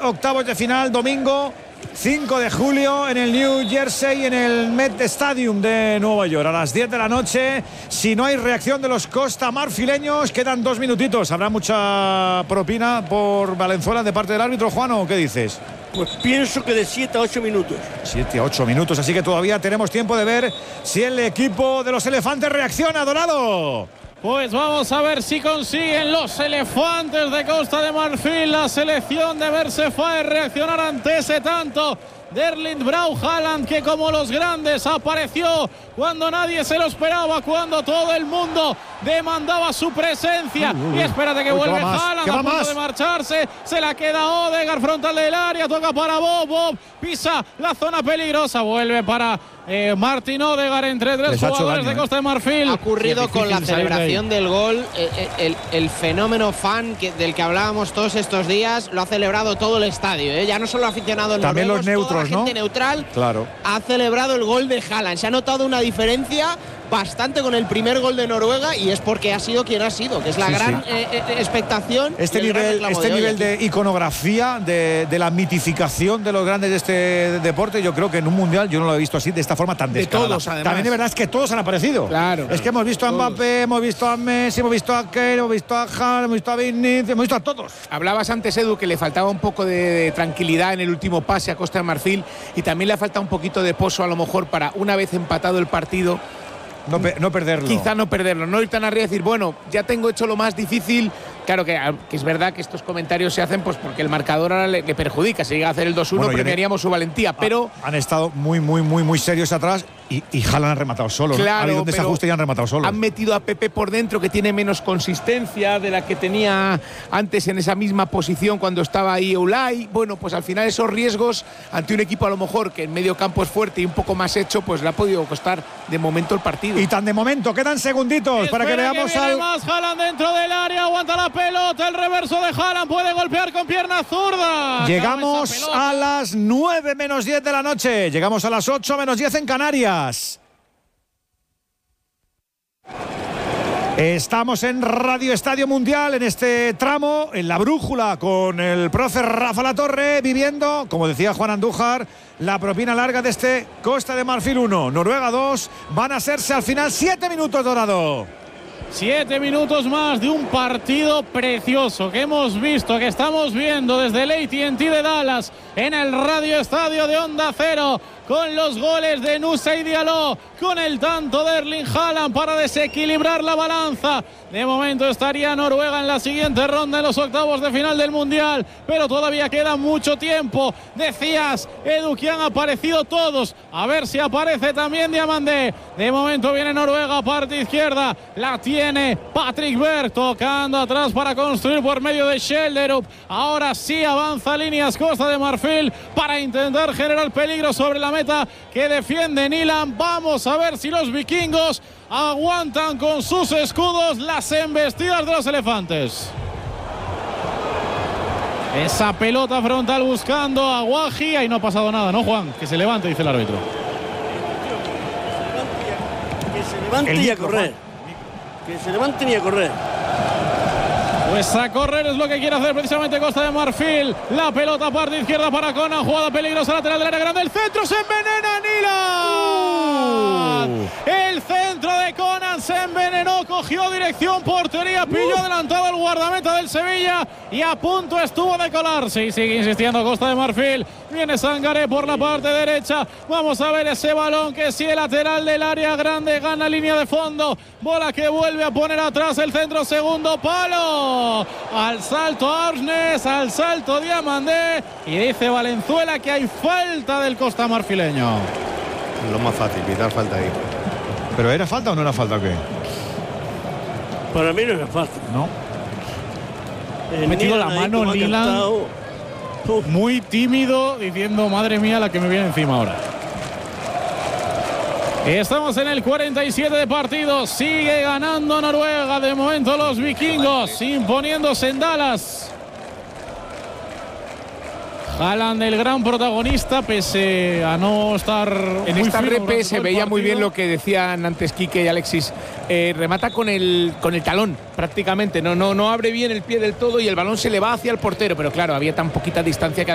octavos de final, domingo 5 de julio en el New Jersey, en el Met Stadium de Nueva York, a las 10 de la noche. Si no hay reacción de los costamarfileños, quedan 2 minutitos. ¿Habrá mucha propina por Valenzuela de parte del árbitro, Juan, o qué dices? Pues pienso que de 7 a 8 minutos. 7 a 8 minutos, así que todavía tenemos tiempo de ver si el equipo de los elefantes reacciona, Dorado. Pues vamos a ver si consiguen los elefantes de Costa de Marfil, la selección de Mersefae, reaccionar ante ese tanto de Erling Braut Haaland, que como los grandes apareció cuando nadie se lo esperaba, cuando todo el mundo demandaba su presencia. Y espérate que vuelve Haaland a punto de marcharse, se la queda Odegaard, frontal del área, toca para Bob, pisa la zona peligrosa, vuelve para Martin Odegaard entre 3 jugadores de Costa de Marfil. Ha ocurrido con la celebración del gol, el fenómeno fan del que hablábamos todos estos días, lo ha celebrado todo el estadio, ya no solo aficionados también noruegos, los neutros, toda la gente neutral, claro, ha celebrado el gol de Haaland. Se ha notado una diferencia bastante con el primer gol de Noruega, y es porque ha sido quien ha sido, que es la gran expectación. Este nivel de iconografía, de la mitificación de los grandes de este deporte, yo creo que en un mundial yo no lo he visto así, de esta forma tan descarada. Todos, además. También de verdad es que todos han aparecido. Claro. Es que hemos visto a Mbappé, hemos visto a Messi, hemos visto a Kane, hemos visto a Haaland, hemos visto a Vinicius, hemos visto a todos. Hablabas antes, Edu, que le faltaba un poco de tranquilidad en el último pase a Costa de Marfil, y también le ha faltado un poquito de pozo a lo mejor para, una vez empatado el partido, no perderlo. Quizá no perderlo, no ir tan arriba y decir, bueno, ya tengo hecho lo más difícil. Claro que es verdad que estos comentarios se hacen pues porque el marcador ahora le perjudica. Si llega a hacer el 2-1, premiaríamos su valentía, pero han estado muy serios atrás y Haaland ha rematado solo. Claro, ha habido un desajuste y han rematado solo. Han metido a Pepe por dentro, que tiene menos consistencia de la que tenía antes en esa misma posición cuando estaba ahí Eulay. Bueno, pues al final esos riesgos ante un equipo a lo mejor que en medio campo es fuerte y un poco más hecho, pues le ha podido costar de momento el partido. Y tan de momento, quedan segunditos para que veamos más Haaland dentro del área, aguanta la pelota, el reverso de Haaland, puede golpear con pierna zurda. Llegamos a las 9 menos 10 de la noche, llegamos a las 8 menos 10 en Canarias. Estamos en Radio Estadio Mundial, en este tramo, en la brújula, con el profe Rafa Latorre, viviendo, como decía Juan Andújar, la propina larga de este Costa de Marfil 1, Noruega 2, van a hacerse al final 7 minutos, Dorado. 7 minutos más de un partido precioso que hemos visto, que estamos viendo desde el AT&T de Dallas, en el Radio Estadio de Onda Cero, con los goles de Nusa y Diallo, con el tanto de Erling Haaland para desequilibrar la balanza. De momento estaría Noruega en la siguiente ronda, en los octavos de final del Mundial, pero todavía queda mucho tiempo. Decías, Edu, que han aparecido todos, a ver si aparece también Diamandé. De momento viene Noruega, parte izquierda, la tiene Patrick Berg, tocando atrás para construir por medio de Schjelderup. Ahora sí avanza líneas Costa de Marfil para intentar generar peligro sobre la meta que defiende Nilan. Vamos a ver si los vikingos aguantan con sus escudos las embestidas de los elefantes. Esa pelota frontal buscando a Guaji, ahí no ha pasado nada, ¿no, Juan? Que se levante, dice el árbitro. Que se levante y a correr. Que se levanten y a correr. Pues a correr es lo que quiere hacer precisamente Costa de Marfil. La pelota parte izquierda para Conan, jugada peligrosa lateral del área grande, el centro, se envenena Nilan. El centro de Conan se envenenó, cogió dirección portería, pilló adelantado el guardameta del Sevilla y a punto estuvo de colarse. Y sigue insistiendo Costa de Marfil. Viene Sangaré por la parte derecha. Vamos a ver ese balón que sí, el lateral del área grande, gana línea de fondo. Bola que vuelve a poner atrás el centro, segundo palo. Al salto Arsnes, al salto Diamandé, y dice Valenzuela que hay falta del Costa Marfileño. Lo más fácil, quitar falta ahí. ¿Pero era falta o no era falta o qué? Para mí no era falta. No. Ha metido la mano Nilan, muy tímido, diciendo madre mía la que me viene encima ahora. Estamos en el 47 de partido, sigue ganando Noruega, de momento los vikingos imponiéndose en Dallas. Haaland, el gran protagonista, pese a no estar en esta repe, se veía muy bien lo que decían antes Quique y Alexis. Remata con el talón prácticamente, no abre bien el pie del todo y el balón se le va hacia el portero, pero claro, había tan poquita distancia que